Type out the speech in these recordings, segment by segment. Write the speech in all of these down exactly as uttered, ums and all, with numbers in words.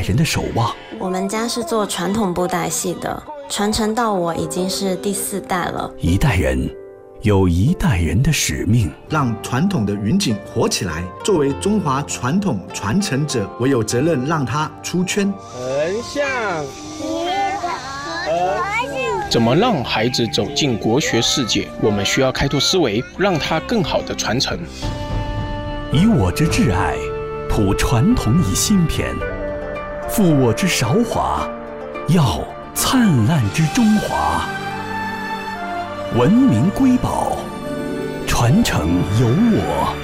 人的守望。 我们家是做传统布袋戏的，传承到我已经是第四代了。 一代人有一代人的使命， 让传统的云锦活起来。作为中华传统传承者，我有责任让它出圈。 横向，怎么让孩子走进国学世界？我们需要开拓思维，让他更好的传承。 以我之挚爱，谱传统以新篇，负我之韶华，耀灿烂之中华。文明瑰宝，传承有我。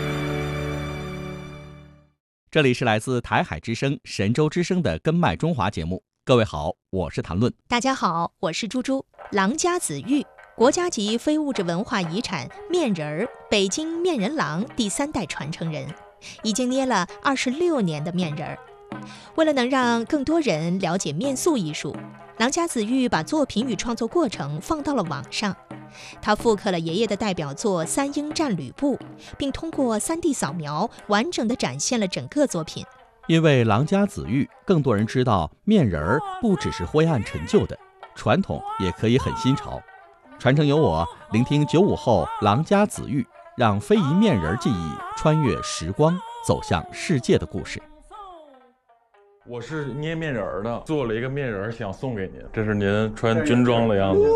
这里是来自台海之声、神州之声的根脉中华节目。各位好，我是谭论。 大家好，我是猪猪。郎家子玉，国家级非物质文化遗产面人儿，北京面人廊第三代传承人，已经捏了二十六年的面人儿。为了能让更多人了解面塑艺术，郎家子玉把作品与创作过程放到了网上。他复刻了爷爷的代表作《三英战吕布》，并通过 三 D 扫描完整地展现了整个作品。 因为郎家子玉，更多人知道面人儿不只是灰暗陈旧的，传统也可以很新潮。传承由我，聆听九五后郎家子玉，让非遗面人技艺穿越时光，走向世界的故事。 我是捏面人儿的，做了一个面人儿想送给您，这是您穿军装的样子。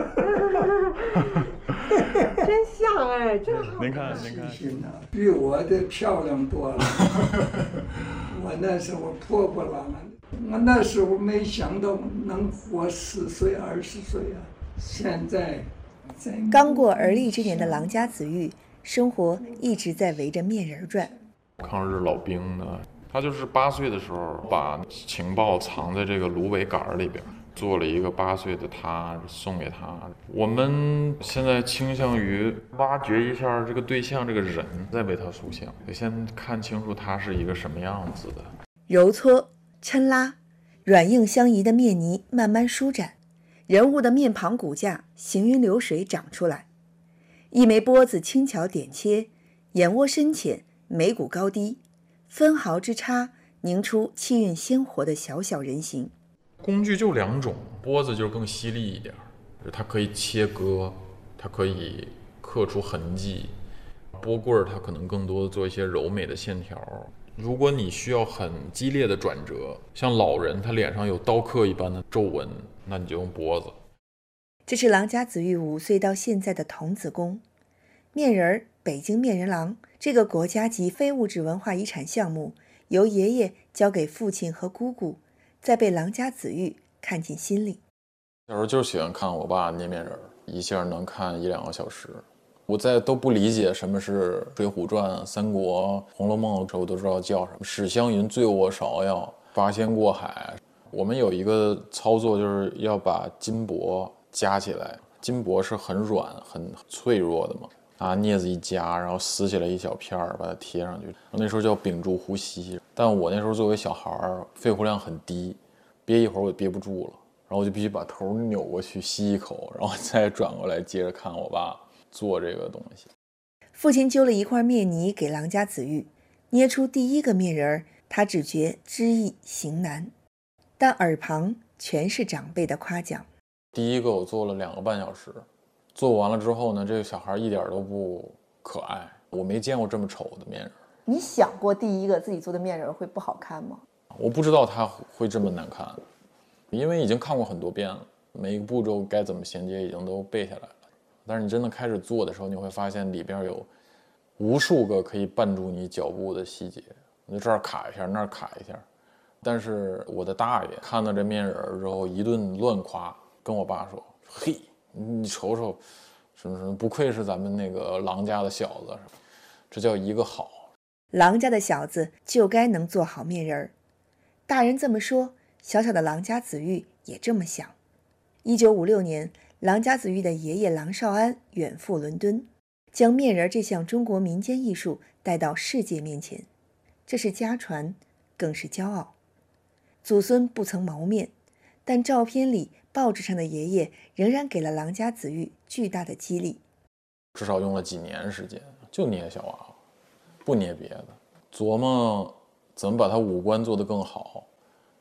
真像哎，真好。 您看，您看， 比我的漂亮多了。我那时候破破烂烂的，我那时候没想到能活十岁二十岁啊！现在， 刚过而立之年的郎家子玉，生活一直在围着面人转。 抗日老兵的，他就是八岁的时候把情报藏在这个芦苇杆里边，做了一个八岁的他送给他。我们现在倾向于挖掘一下这个对象这个人，再为他塑像，得先看清楚他是一个什么样子的。 揉搓、抻拉，软硬相宜的面泥慢慢舒展，人物的面庞骨架行云流水长出来。一枚钵子轻巧点切，眼窝深浅，眉骨高低，分毫之差凝出气韵鲜活的小小人形。 工具就两种，钵子就更犀利一点，它可以切割，它可以刻出痕迹。钵棍它可能更多的做一些柔美的线条。如果你需要很激烈的转折，像老人他脸上有刀刻一般的皱纹，那你就用钵子。 这是郎家子玉五岁到现在的童子功。面人儿北京面人廊这个国家级非物质文化遗产项目，由爷爷交给父亲和姑姑，再被郎家子玉看进心里。 小时候就喜欢看我爸捏面人，一下能看一两个小时。我在都不理解什么是《水浒传》《三国》《红楼梦》的时候，我都知道叫什么。史湘云醉卧芍药，八仙过海。我们有一个操作，就是要把金箔夹起来。金箔是很软、很脆弱的嘛，拿镊子一夹，然后撕起来一小片儿，把它贴上去。那时候叫屏住呼吸，但我那时候作为小孩儿，肺活量很低，憋一会儿我憋不住了，然后我就必须把头扭过去吸一口，然后再转过来接着看我爸做这个东西。 父亲揪了一块面泥给郎家子玉，捏出第一个面人儿，他只觉知易行难，但耳旁全是长辈的夸奖。 第一个我做了两个半小时，做完了之后呢，这个小孩一点都不可爱，我没见过这么丑的面人。 你想过第一个自己做的面人会不好看吗？ 我不知道他会这么难看，因为已经看过很多遍了，每一个步骤该怎么衔接已经都背下来了。但是你真的开始做的时候，你会发现里边有无数个可以绊住你脚步的细节，你就这儿卡一下，那儿卡一下。但是我的大爷看到这面人之后一顿乱夸，跟我爸说：“嘿，你瞅瞅，什么什么，不愧是咱们那个郎家的小子，这叫一个好。” 郎家的小子就该能做好面人。大人这么说，小小的郎家子玉也这么想。一九五六年，郎家子玉的爷爷郎绍安远赴伦敦，将面人这项中国民间艺术带到世界面前，这是家传，更是骄傲。祖孙不曾谋面，但照片里、报纸上的爷爷仍然给了郎家子玉巨大的激励。 至少用了几年时间，就捏小娃娃，不捏别的，琢磨怎么把他五官做得更好，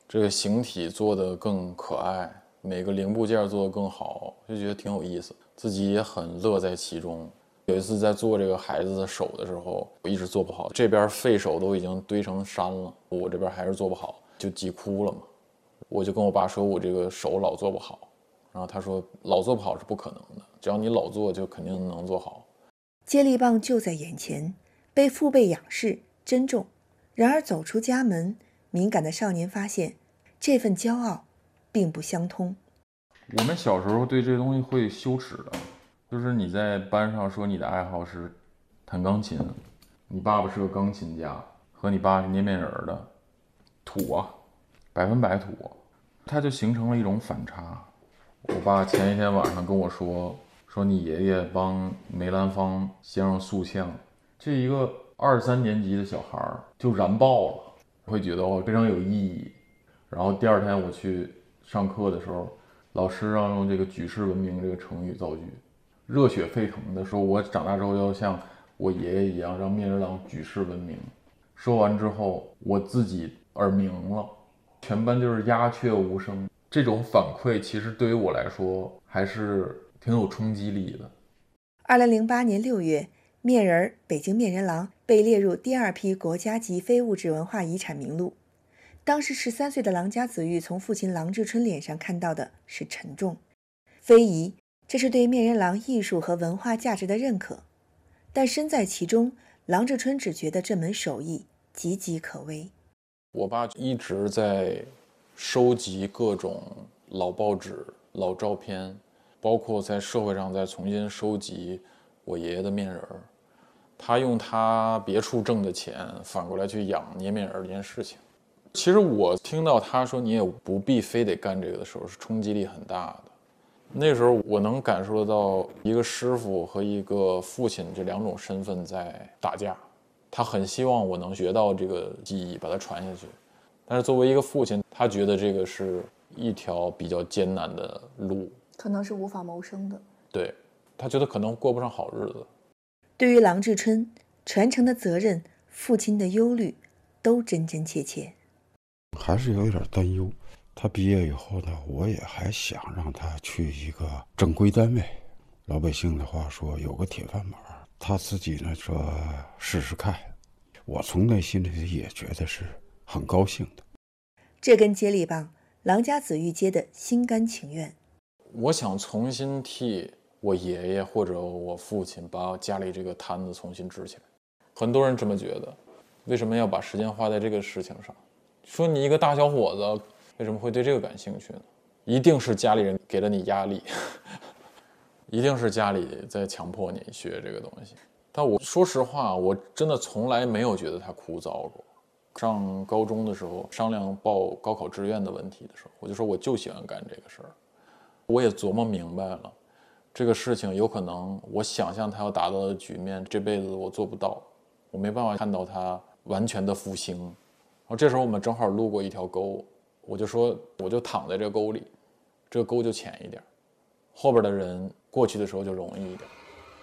这个形体做得更可爱，每个零部件做得更好，就觉得挺有意思，自己也很乐在其中。有一次在做这个孩子的手的时候，我一直做不好，这边废手都已经堆成山了，我这边还是做不好，就急哭了嘛。我就跟我爸说，我这个手老做不好，然后他说老做不好是不可能的，只要你老做就肯定能做好。 接力棒就在眼前，被父辈仰视珍重。然而走出家门，敏感的少年发现，这份骄傲并不相通。 我们小时候对这东西会羞耻的，就是你在班上说你的爱好是弹钢琴，你爸爸是个钢琴家，和你爸是捏面人的，土啊，百分百土，它就形成了一种反差。我爸前一天晚上跟我说，说你爷爷帮梅兰芳先生塑像，这一个二三年级的小孩就燃爆了，会觉得哦非常有意义。然后第二天我去上课的时候，老师让用这个举世闻名这个成语造句，热血沸腾的说，我长大之后要像我爷爷一样让面人郎举世闻名。说完之后，我自己耳鸣了，全班就是鸦雀无声。这种反馈其实对于我来说还是挺有冲击力的。 二零零八年六月，面人北京面人郎被列入第二批国家级非物质文化遗产名录。当时十三岁的郎家子玉从父亲郎志春脸上看到的是沉重，非遗，这是对面人郎艺术和文化价值的认可。但身在其中，郎志春只觉得这门手艺岌岌可危。 我爸一直在收集各种老报纸、老照片，包括在社会上再重新收集我爷爷的面人。他用他别处挣的钱反过来去养捏面人这件事情。其实我听到他说你也不必非得干这个的时候，是冲击力很大的。那时候我能感受得到一个师傅和一个父亲这两种身份在打架。他很希望我能学到这个技艺，把它传下去。但是作为一个父亲，他觉得这个是一条比较艰难的路， 可能是无法谋生的。 对，他觉得可能过不上好日子。 对于郎志春，传承的责任、父亲的忧虑，都真真切切。 还是有点担忧。他毕业以后呢，我也还想让他去一个正规单位。老百姓的话说，有个铁饭碗。他自己呢说试试看，我从内心里也觉得是很高兴的。 这根接力棒，郎家子玉接的心甘情愿。 我想重新替我爷爷或者我父亲把家里这个摊子重新支起来。很多人这么觉得，为什么要把时间花在这个事情上？说你一个大小伙子为什么会对这个感兴趣呢？一定是家里人给了你压力，一定是家里在强迫你学这个东西。但我说实话，我真的从来没有觉得它枯燥过。上高中的时候商量报高考志愿的问题的时候，我就说我就喜欢干这个事儿。我也琢磨明白了，这个事情有可能我想象它要达到的局面，这辈子我做不到，我没办法看到它完全的复兴。然后这时候我们正好路过一条沟，我就说我就躺在这个沟里，这个沟就浅一点，后边的人过去的时候就容易一点。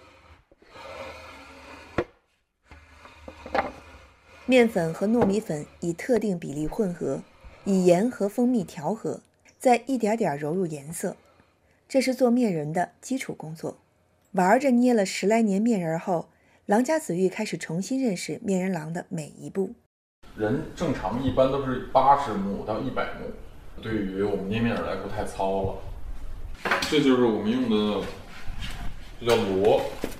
面粉和糯米粉以特定比例混合，以盐和蜂蜜调和，再一点点揉入颜色，这是做面人的基础工作。玩着捏了十来年面人后，郎家子玉开始重新认识面人郎的每一步。 人正常一般都是八十目到一百目，对于我们捏面人来说太糙了。这就是我们用的，这叫螺，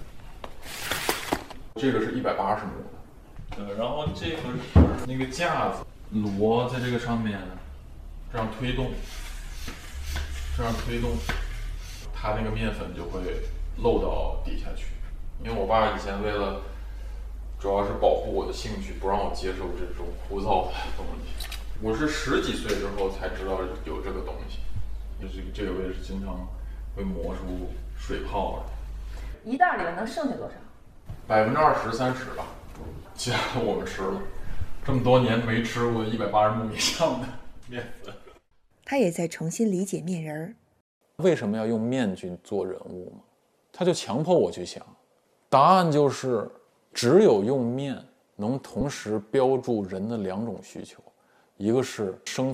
这个是一百八十目的，呃，然后这个是那个架子，螺在这个上面这样推动，这样推动，它那个面粉就会漏到底下去。因为我爸以前为了主要是保护我的兴趣，不让我接受这种枯燥的东西。我是十几岁之后才知道有这个东西，就是这个位置经常会磨出水泡来。 一袋里面能剩下多少？ 百分之二十三十吧，其他的我们吃了。这么多年没吃过一百八十目以上的面粉。 他也在重新理解面人儿。 为什么要用面去做人物吗？他就强迫我去想，答案就是只有用面能同时标注人的两种需求，一个是生